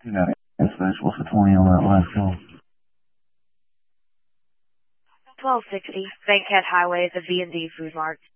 You got it. Special for 20 on that last call. 1260 Bankhead Highway, the V&D Food Mart.